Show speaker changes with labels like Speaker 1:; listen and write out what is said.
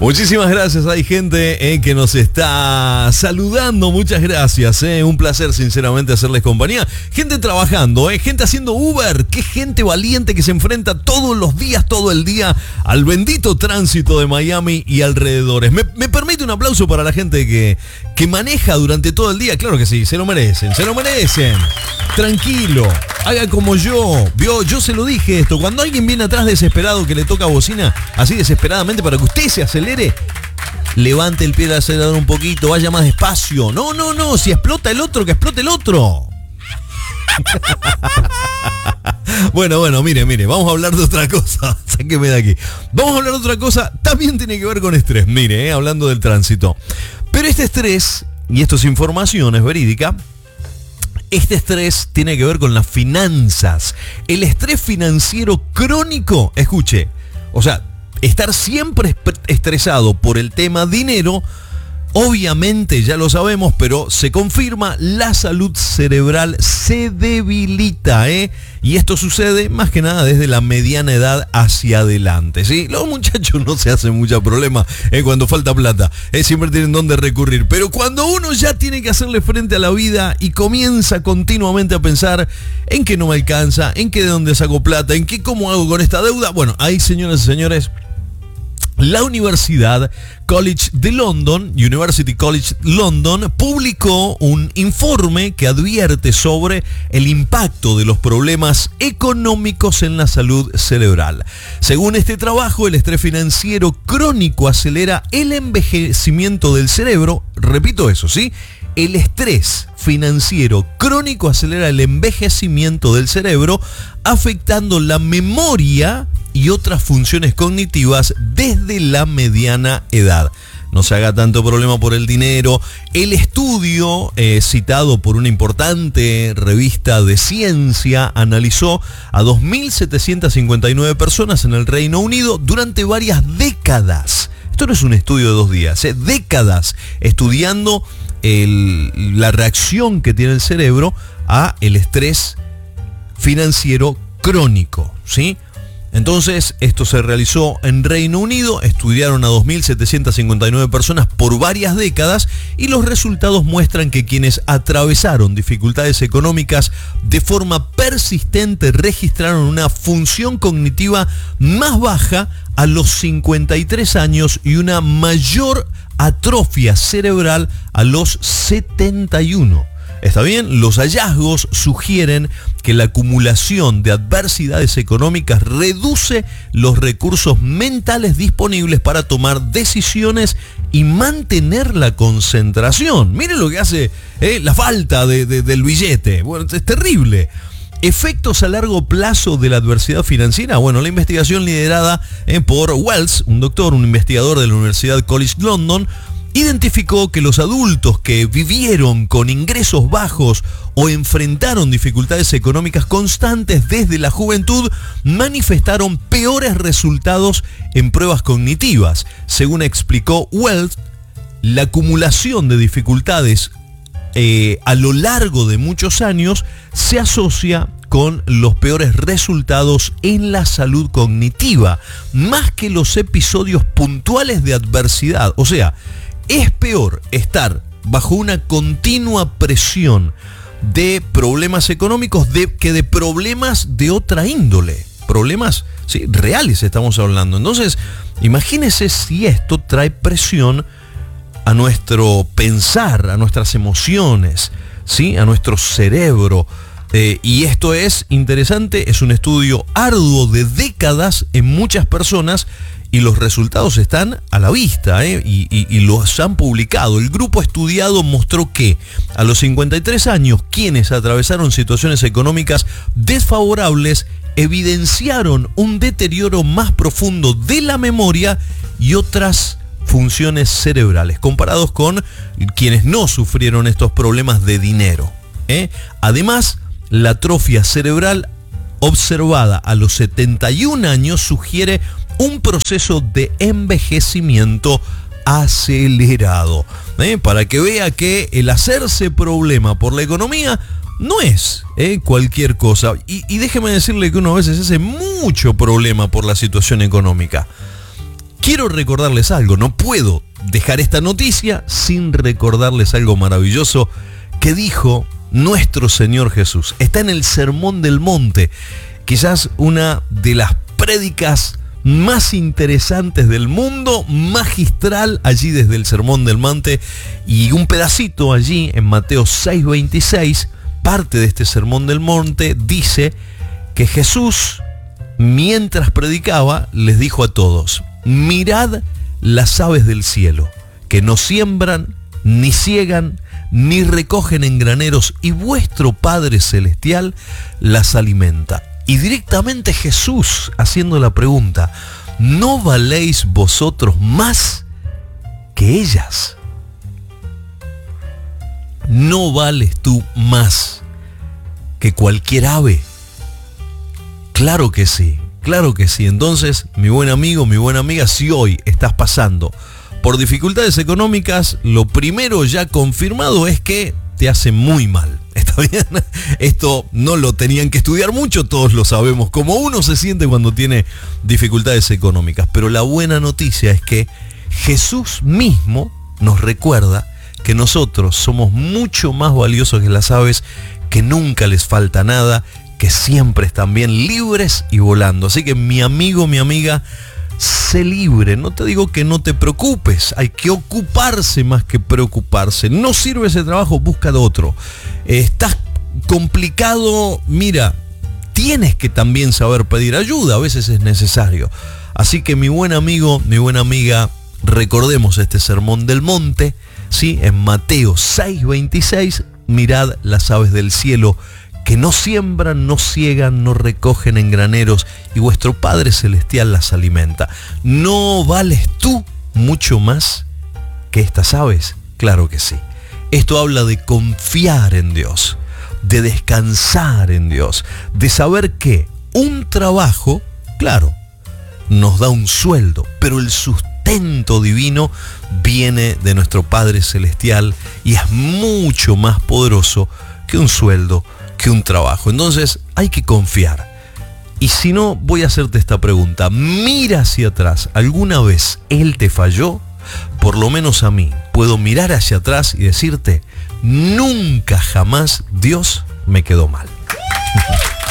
Speaker 1: Muchísimas gracias, hay gente que nos está saludando, muchas gracias, un placer sinceramente hacerles compañía, gente trabajando, gente haciendo Uber, qué gente valiente que se enfrenta todos los días, todo el día al bendito tránsito de Miami y alrededores. Me permite un aplauso para la gente que maneja durante todo el día, claro que sí, se lo merecen, tranquilo, haga como yo, yo se lo dije esto, cuando alguien viene atrás desesperado que le toca bocina, así desesperadamente para que usted se acelere, levante el pie del acelerador un poquito, vaya más despacio. No, si explota el otro, que explote el otro. Bueno, mire, vamos a hablar de otra cosa. Sáqueme de aquí. Vamos a hablar de otra cosa, también tiene que ver con estrés. Mire, hablando del tránsito. Pero este estrés, y esto es información, es verídica, este estrés tiene que ver con las finanzas. El estrés financiero crónico, escuche, o sea, estar siempre estresado por el tema dinero, obviamente ya lo sabemos, pero se confirma, la salud cerebral se debilita, y esto sucede más que nada desde la mediana edad hacia adelante, ¿sí? Los muchachos no se hacen mucho problema cuando falta plata, siempre tienen dónde recurrir, pero cuando uno ya tiene que hacerle frente a la vida y comienza continuamente a pensar en que no me alcanza, en que de dónde saco plata, en que cómo hago con esta deuda, bueno, ahí, señoras y señores, la University College London publicó un informe que advierte sobre el impacto de los problemas económicos en la salud cerebral. Según este trabajo, el estrés financiero crónico acelera el envejecimiento del cerebro. Repito eso, ¿sí? El estrés financiero crónico acelera el envejecimiento del cerebro, afectando la memoria y otras funciones cognitivas desde la mediana edad. No se haga tanto problema por el dinero. El estudio, citado por una importante revista de ciencia, analizó a 2.759 personas en el Reino Unido durante varias décadas. Esto no es un estudio de 2 días, décadas estudiando la reacción que tiene el cerebro a el estrés financiero crónico, ¿sí? Entonces, esto se realizó en Reino Unido, estudiaron a 2.759 personas por varias décadas y los resultados muestran que quienes atravesaron dificultades económicas de forma persistente registraron una función cognitiva más baja a los 53 años y una mayor atrofia cerebral a los 71. ¿Está bien? Los hallazgos sugieren que la acumulación de adversidades económicas reduce los recursos mentales disponibles para tomar decisiones y mantener la concentración. Miren lo que hace la falta del billete. Bueno, es terrible. Efectos a largo plazo de la adversidad financiera. Bueno, la investigación liderada por Wells, un investigador de la Universidad College London, identificó que los adultos que vivieron con ingresos bajos o enfrentaron dificultades económicas constantes desde la juventud manifestaron peores resultados en pruebas cognitivas. Según explicó Wells, la acumulación de dificultades a lo largo de muchos años se asocia con los peores resultados en la salud cognitiva, más que los episodios puntuales de adversidad. O sea, es peor estar bajo una continua presión de problemas económicos que de problemas de otra índole. Problemas, sí, reales estamos hablando. Entonces, imagínese si esto trae presión a nuestro pensar, a nuestras emociones, ¿sí? A nuestro cerebro. Y esto es interesante, es un estudio arduo de décadas en muchas personas y los resultados están a la vista, y los han publicado. El grupo estudiado mostró que a los 53 años, quienes atravesaron situaciones económicas desfavorables evidenciaron un deterioro más profundo de la memoria y otras funciones cerebrales, comparados con quienes no sufrieron estos problemas de dinero. Además, la atrofia cerebral observada a los 71 años sugiere un proceso de envejecimiento acelerado. Para que vea que el hacerse problema por la economía no es cualquier cosa. Y déjeme decirle que uno a veces hace mucho problema por la situación económica. quiero recordarles algo, no puedo dejar esta noticia sin recordarles algo maravilloso que dijo nuestro Señor Jesús. Está en el Sermón del Monte, quizás una de las prédicas más interesantes del mundo, magistral allí desde el Sermón del Monte, y un pedacito allí en Mateo 6:26, parte de este Sermón del Monte, dice que Jesús, mientras predicaba, les dijo a todos: mirad las aves del cielo, que no siembran, ni ciegan, ni recogen en graneros, y vuestro Padre Celestial las alimenta. Y directamente Jesús haciendo la pregunta: ¿no valéis vosotros más que ellas? ¿No vales tú más que cualquier ave? Claro que sí, claro que sí. Entonces, mi buen amigo, mi buena amiga, si hoy estás pasando por dificultades económicas, lo primero ya confirmado es que te hace muy mal. ¿Está bien? Esto no lo tenían que estudiar mucho, todos lo sabemos, cómo uno se siente cuando tiene dificultades económicas. Pero la buena noticia es que Jesús mismo nos recuerda que nosotros somos mucho más valiosos que las aves, que nunca les falta nada, que siempre están bien libres y volando. Así que mi amigo, mi amiga, sé libre. No te digo que no te preocupes, hay que ocuparse más que preocuparse. No sirve ese trabajo, busca de otro. Estás complicado, mira, tienes que también saber pedir ayuda, a veces es necesario. Así que mi buen amigo, mi buena amiga, recordemos este Sermón del Monte, ¿sí? En Mateo 6:26, mirad las aves del cielo, que no siembran, no ciegan, no recogen en graneros, y vuestro Padre Celestial las alimenta. ¿No vales tú mucho más que estas aves? Claro que sí. Esto habla de confiar en Dios, de descansar en Dios, de saber que un trabajo, claro, nos da un sueldo, pero el sustento divino viene de nuestro Padre Celestial y es mucho más poderoso que un sueldo, que un trabajo. Entonces hay que confiar. Y si no, voy a hacerte esta pregunta: mira hacia atrás, ¿alguna vez Él te falló? Por lo menos a mí puedo mirar hacia atrás y decirte: nunca jamás Dios me quedó mal.